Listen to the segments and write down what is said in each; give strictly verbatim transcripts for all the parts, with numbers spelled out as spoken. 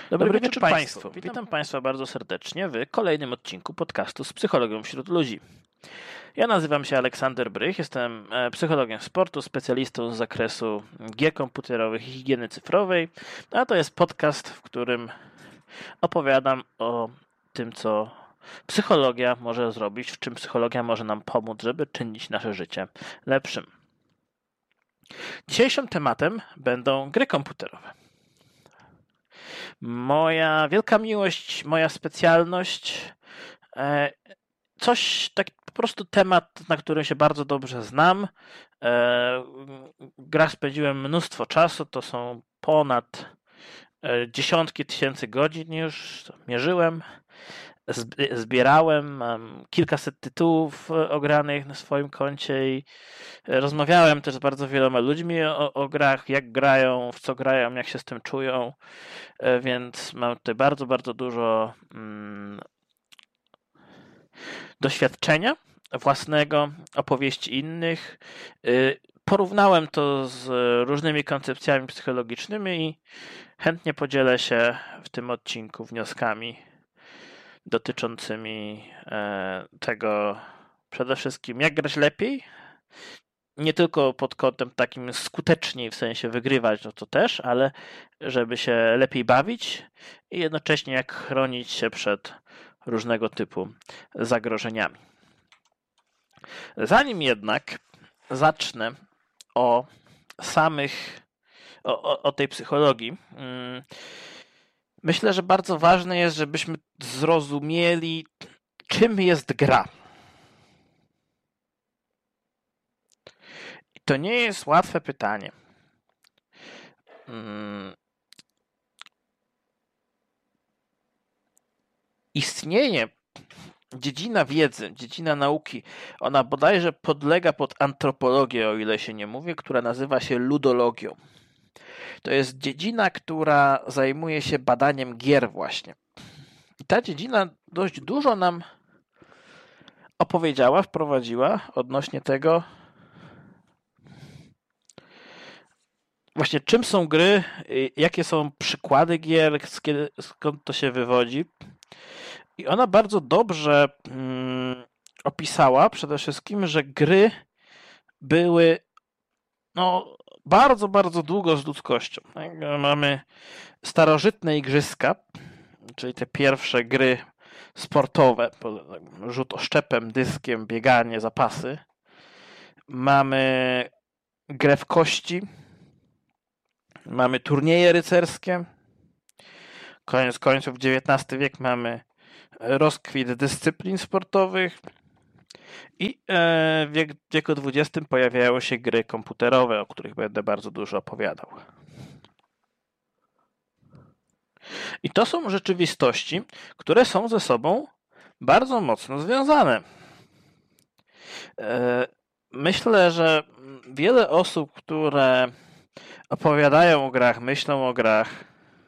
Dobry, Dobry wieczór Państwu. Państwu. Witam Państwa bardzo serdecznie w kolejnym odcinku podcastu z psychologią wśród ludzi. Ja nazywam się Aleksander Brych, jestem psychologiem sportu, specjalistą z zakresu gier komputerowych i higieny cyfrowej, a to jest podcast, w którym opowiadam o tym, co psychologia może zrobić, w czym psychologia może nam pomóc, żeby czynić nasze życie lepszym. Dzisiejszym tematem będą gry komputerowe. Moja wielka miłość, moja specjalność, coś tak po prostu temat, na którym się bardzo dobrze znam. W grach spędziłem mnóstwo czasu, to są ponad dziesiątki tysięcy godzin już, mierzyłem, zbierałem, mam kilkaset tytułów ogranych na swoim koncie i rozmawiałem też z bardzo wieloma ludźmi o, o grach, jak grają, w co grają, jak się z tym czują, więc mam tutaj bardzo, bardzo dużo mm, doświadczenia własnego, opowieści innych. Porównałem to z różnymi koncepcjami psychologicznymi i chętnie podzielę się w tym odcinku wnioskami dotyczącymi tego przede wszystkim, jak grać lepiej, nie tylko pod kątem takim skuteczniej, w sensie wygrywać, no to też, ale żeby się lepiej bawić i jednocześnie jak chronić się przed różnego typu zagrożeniami. Zanim jednak zacznę o samych, o, o, o tej psychologii, myślę, że bardzo ważne jest, żebyśmy zrozumieli, czym jest gra. I to nie jest łatwe pytanie. Hmm. Istnieje dziedzina wiedzy, dziedzina nauki, ona bodajże podlega pod antropologię, o ile się nie mówi, która nazywa się ludologią. To jest dziedzina, która zajmuje się badaniem gier właśnie. I ta dziedzina dość dużo nam opowiedziała, wprowadziła odnośnie tego, właśnie czym są gry, jakie są przykłady gier, skąd to się wywodzi. I ona bardzo dobrze mm, opisała przede wszystkim, że gry były no, bardzo, bardzo długo z ludzkością. Mamy starożytne igrzyska, czyli te pierwsze gry sportowe, rzut oszczepem, dyskiem, bieganie, zapasy. Mamy grę w kości, mamy turnieje rycerskie. Koniec końców dziewiętnasty wiek mamy rozkwit dyscyplin sportowych i w wieku dwudziestym pojawiają się gry komputerowe, o których będę bardzo dużo opowiadał. I to są rzeczywistości, które są ze sobą bardzo mocno związane. Myślę, że wiele osób, które opowiadają o grach, myślą o grach,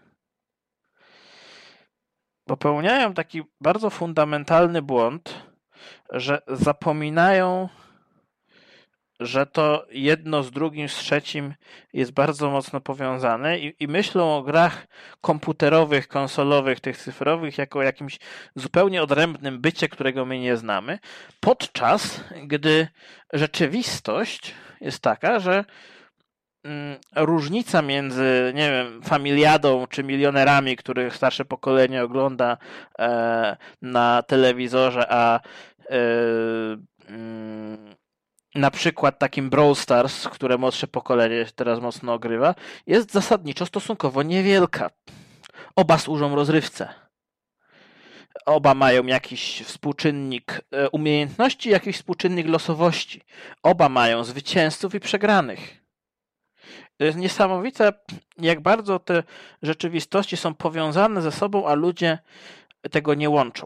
popełniają taki bardzo fundamentalny błąd, że zapominają, że to jedno z drugim, z trzecim jest bardzo mocno powiązane i, i myślą o grach komputerowych, konsolowych, tych cyfrowych jako o jakimś zupełnie odrębnym bycie, którego my nie znamy, podczas gdy rzeczywistość jest taka, że różnica między, nie wiem, Familiadą czy Milionerami, których starsze pokolenie ogląda e, na telewizorze, a e, mm, na przykład takim Brawl Stars, które młodsze pokolenie teraz mocno ogrywa, jest zasadniczo stosunkowo niewielka. Oba służą rozrywce. Oba mają jakiś współczynnik umiejętności, jakiś współczynnik losowości. Oba mają zwycięzców i przegranych. To jest niesamowite, jak bardzo te rzeczywistości są powiązane ze sobą, a ludzie tego nie łączą.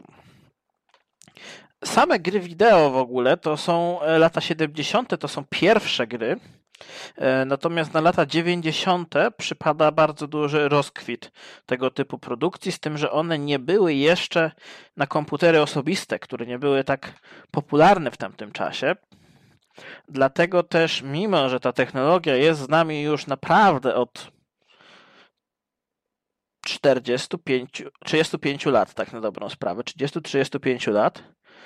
Same gry wideo w ogóle to są lata siedemdziesiąte, to są pierwsze gry, natomiast na lata dziewięćdziesiąte przypada bardzo duży rozkwit tego typu produkcji, z tym, że one nie były jeszcze na komputery osobiste, które nie były tak popularne w tamtym czasie. Dlatego też, mimo że ta technologia jest z nami już naprawdę od czterdziestu pięciu, trzydziestu pięciu lat, tak na dobrą sprawę, trzydziestu do trzydziestu pięciu lat,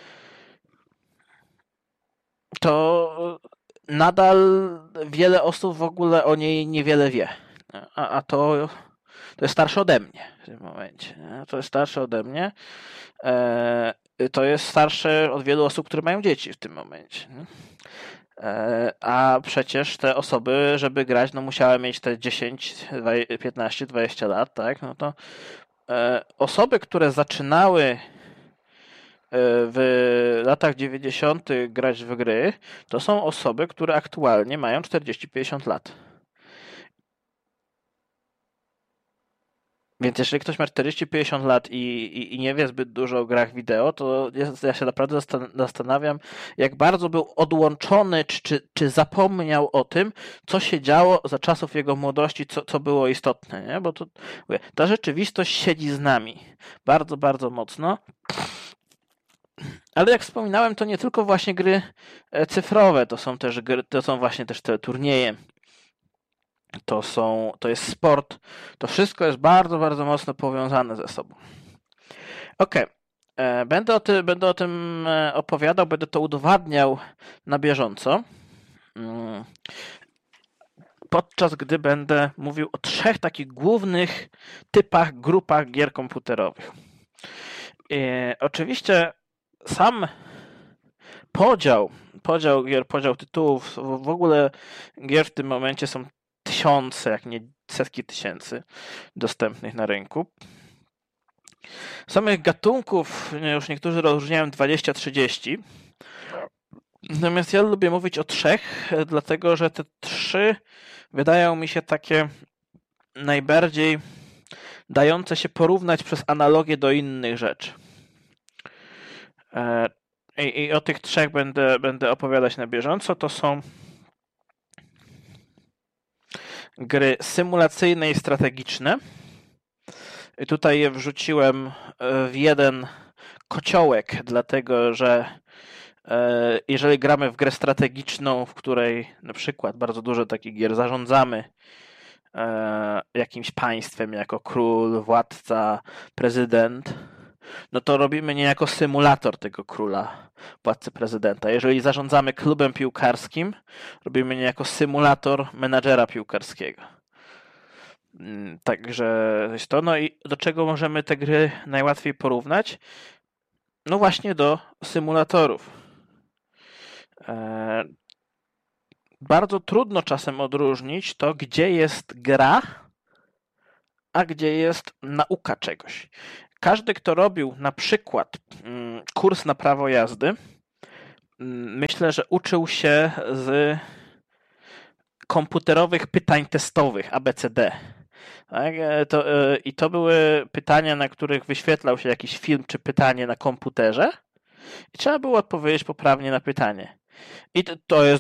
to nadal wiele osób w ogóle o niej niewiele wie. A, a to, to jest starsze ode mnie w tym momencie. Nie? To jest starsze ode mnie. E, to jest starsze od wielu osób, które mają dzieci w tym momencie. Nie? E, a przecież te osoby, żeby grać, no musiały mieć te dziesięć, piętnaście, dwadzieścia lat, tak? No to e, osoby, które zaczynały w latach dziewięćdziesiątych grać w gry, to są osoby, które aktualnie mają czterdzieści pięćdziesiąt lat. Więc jeżeli ktoś ma czterdzieści pięćdziesiąt lat i, i, i nie wie zbyt dużo o grach wideo, to ja się naprawdę zastanawiam, jak bardzo był odłączony, czy, czy, czy zapomniał o tym, co się działo za czasów jego młodości, co, co było istotne, nie? Bo to, mówię, ta rzeczywistość siedzi z nami bardzo, bardzo mocno. Ale jak wspominałem, to nie tylko właśnie gry cyfrowe, to są też gry, to są właśnie też te turnieje, to są, to jest sport, to wszystko jest bardzo, bardzo mocno powiązane ze sobą. Okej, okay. Będę o tym, będę o tym opowiadał, będę to udowadniał na bieżąco, podczas gdy będę mówił o trzech takich głównych typach, grupach gier komputerowych. I oczywiście sam podział, podział gier, podział tytułów, w ogóle gier w tym momencie są tysiące, jak nie setki tysięcy dostępnych na rynku. Samych gatunków już niektórzy rozróżniają dwadzieścia trzydzieści. Natomiast ja lubię mówić o trzech, dlatego że te trzy wydają mi się takie najbardziej dające się porównać przez analogię do innych rzeczy. I, i o tych trzech będę, będę opowiadać na bieżąco. To są gry symulacyjne i strategiczne. I tutaj je wrzuciłem w jeden kociołek, dlatego że jeżeli gramy w grę strategiczną, w której na przykład bardzo dużo takich gier zarządzamy jakimś państwem jako król, władca, prezydent, no to robimy niejako symulator tego króla, władcy, prezydenta. Jeżeli zarządzamy klubem piłkarskim, robimy niejako symulator menadżera piłkarskiego. Także jest to. No i do czego możemy te gry najłatwiej porównać? No właśnie do symulatorów. Eee, bardzo trudno czasem odróżnić to, gdzie jest gra, a gdzie jest nauka czegoś. Każdy, kto robił na przykład kurs na prawo jazdy, myślę, że uczył się z komputerowych pytań testowych A B C D. Tak? To, i to były pytania, na których wyświetlał się jakiś film czy pytanie na komputerze i trzeba było odpowiedzieć poprawnie na pytanie. I to, to jest